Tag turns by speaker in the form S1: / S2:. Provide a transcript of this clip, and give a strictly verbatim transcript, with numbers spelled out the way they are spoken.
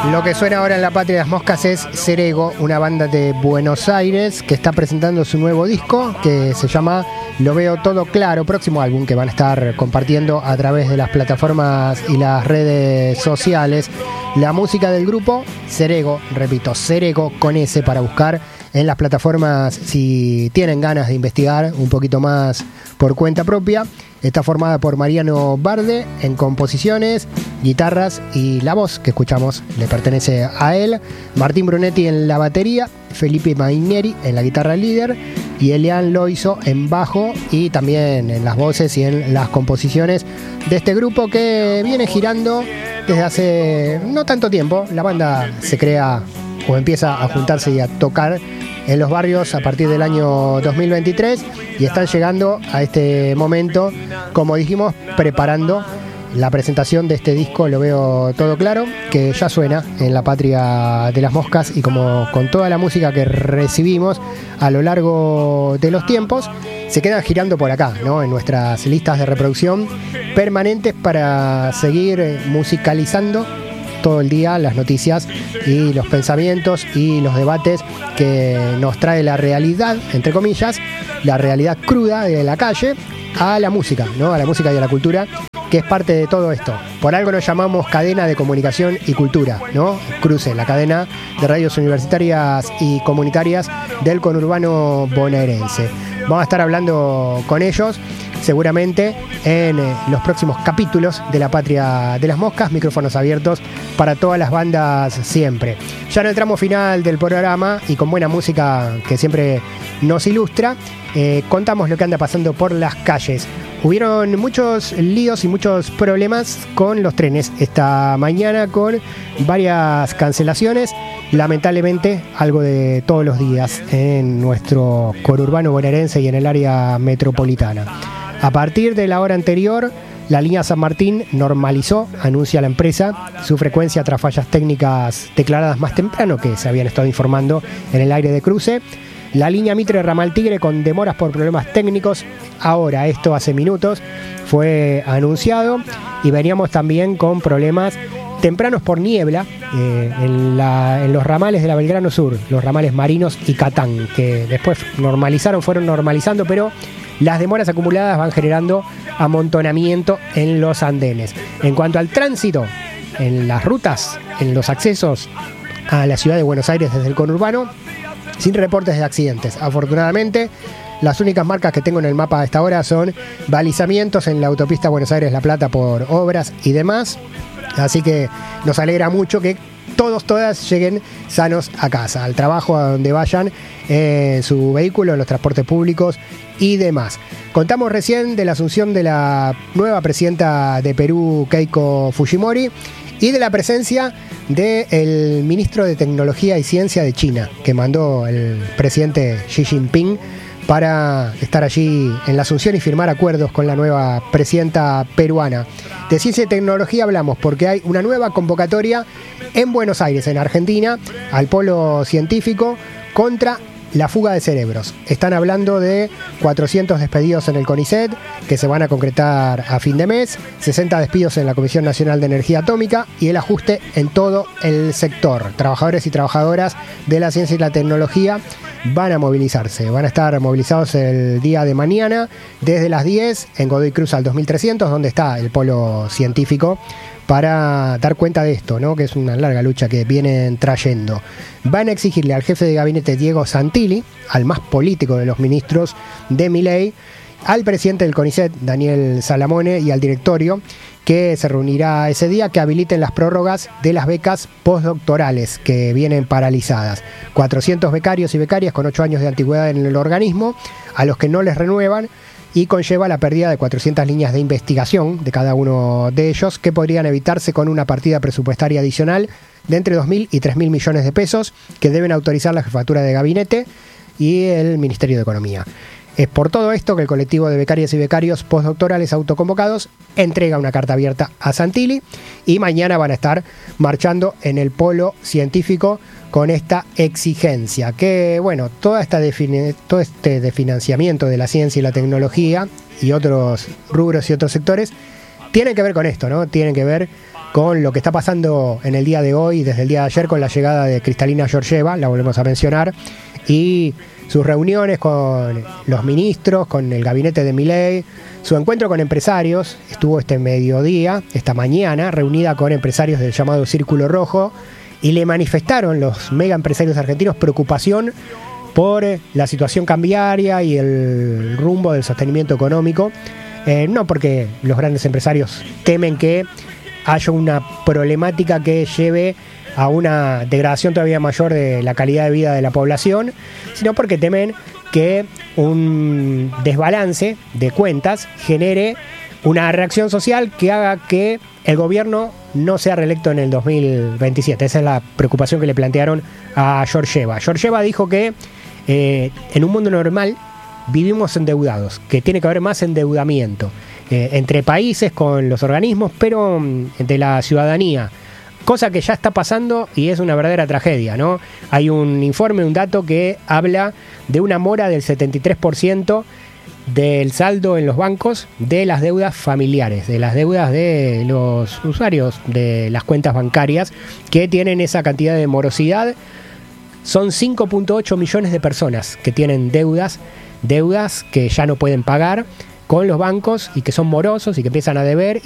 S1: Lo que suena ahora en La Patria de las Moscas es Cerego, una banda de Buenos Aires que está presentando su nuevo disco que se llama Lo Veo Todo Claro, próximo álbum que van a estar compartiendo a través de las plataformas y las redes sociales. La música del grupo Cerego, repito, Cerego con S para buscar en las plataformas si tienen ganas de investigar un poquito más por cuenta propia. Está formada por Mariano Barde en composiciones, guitarras y la voz que escuchamos le pertenece a él. Martín Brunetti en la batería, Felipe Mainieri en la guitarra líder y Elian Loiso en bajo y también en las voces y en las composiciones de este grupo que viene girando desde hace no tanto tiempo. La banda se crea o empieza a juntarse y a tocar en los barrios a partir del año dos mil veintitrés y están llegando a este momento, como dijimos, preparando la presentación de este disco Lo Veo Todo Claro, que ya suena en La Patria de las Moscas y como con toda la música que recibimos a lo largo de los tiempos, se quedan girando por acá, ¿no? En nuestras listas de reproducción permanentes para seguir musicalizando todo el día las noticias y los pensamientos y los debates que nos trae la realidad, entre comillas, la realidad cruda de la calle a la música, ¿no? A la música y a la cultura, que es parte de todo esto. Por algo nos llamamos cadena de comunicación y cultura, ¿no? Cruce, la cadena de radios universitarias y comunitarias del conurbano bonaerense. Vamos a estar hablando con ellos seguramente en eh, los próximos capítulos de La Patria de las Moscas, micrófonos abiertos para todas las bandas siempre. Ya en el tramo final del programa y con buena música que siempre nos ilustra, eh, contamos lo que anda pasando por las calles. Hubieron muchos líos y muchos problemas con los trenes esta mañana, con varias cancelaciones, lamentablemente algo de todos los días en nuestro conurbano bonaerense y en el área metropolitana. A partir de la hora anterior, la línea San Martín normalizó, anuncia la empresa, su frecuencia tras fallas técnicas declaradas más temprano que se habían estado informando en el aire de cruce. La línea Mitre Ramal Tigre con demoras por problemas técnicos, ahora, esto hace minutos, fue anunciado y veníamos también con problemas tempranos por niebla eh, en, la, en los ramales de la Belgrano Sur, los ramales Marinos y Catán, que después normalizaron, fueron normalizando, pero las demoras acumuladas van generando amontonamiento en los andenes. En cuanto al tránsito, en las rutas, en los accesos a la ciudad de Buenos Aires desde el conurbano, sin reportes de accidentes. Afortunadamente, las únicas marcas que tengo en el mapa a esta hora son balizamientos en la autopista Buenos Aires-La Plata por obras y demás. Así que nos alegra mucho que todos, todas lleguen sanos a casa, al trabajo, a donde vayan, en su vehículo, en los transportes públicos y demás. Contamos recién de la asunción de la nueva presidenta de Perú, Keiko Fujimori, y de la presencia del ministro de Tecnología y Ciencia de China, que mandó el presidente Xi Jinping para estar allí en la asunción y firmar acuerdos con la nueva presidenta peruana. De ciencia y tecnología hablamos porque hay una nueva convocatoria en Buenos Aires, en Argentina, al polo científico contra la fuga de cerebros. Están hablando de cuatrocientos despedidos en el CONICET, que se van a concretar a fin de mes, sesenta despidos en la Comisión Nacional de Energía Atómica y el ajuste en todo el sector. Trabajadores y trabajadoras de la ciencia y la tecnología van a movilizarse, van a estar movilizados el día de mañana desde las diez en Godoy Cruz al dos mil trescientos, donde está el polo científico, para dar cuenta de esto, ¿no? Que es una larga lucha que vienen trayendo. Van a exigirle al jefe de gabinete Diego Santilli, al más político de los ministros de Milei, al presidente del CONICET, Daniel Salamone, y al directorio, que se reunirá ese día, que habiliten las prórrogas de las becas postdoctorales que vienen paralizadas. cuatrocientos becarios y becarias con ocho años de antigüedad en el organismo, a los que no les renuevan, y conlleva la pérdida de cuatrocientas líneas de investigación de cada uno de ellos, que podrían evitarse con una partida presupuestaria adicional de entre dos mil y tres mil millones de pesos que deben autorizar la jefatura de gabinete y el Ministerio de Economía. Es por todo esto que el colectivo de becarias y becarios postdoctorales autoconvocados entrega una carta abierta a Santilli y mañana van a estar marchando en el polo científico con esta exigencia. Que, bueno, toda esta defini- todo este desfinanciamiento de la ciencia y la tecnología y otros rubros y otros sectores tienen que ver con esto, ¿no? Tienen que ver con lo que está pasando en el día de hoy, desde el día de ayer, con la llegada de Kristalina Georgieva, la volvemos a mencionar, y sus reuniones con los ministros, con el gabinete de Milei, su encuentro con empresarios. Estuvo este mediodía, esta mañana, reunida con empresarios del llamado Círculo Rojo, y le manifestaron los mega empresarios argentinos preocupación por la situación cambiaria y el rumbo del sostenimiento económico. Eh, no porque los grandes empresarios temen que haya una problemática que lleve a una degradación todavía mayor de la calidad de vida de la población, sino porque temen que un desbalance de cuentas genere una reacción social que haga que el gobierno no sea reelecto en el dos mil veintisiete. Esa es la preocupación que le plantearon a Georgieva. Georgieva dijo que eh, en un mundo normal vivimos endeudados, que tiene que haber más endeudamiento eh, entre países, con los organismos, pero de la ciudadanía. Cosa que ya está pasando y es una verdadera tragedia, ¿no? Hay un informe, un dato que habla de una mora del setenta y tres por ciento del saldo en los bancos de las deudas familiares, de las deudas de los usuarios de las cuentas bancarias que tienen esa cantidad de morosidad. Son cinco punto ocho millones de personas que tienen deudas, deudas que ya no pueden pagar con los bancos y que son morosos y que empiezan a deber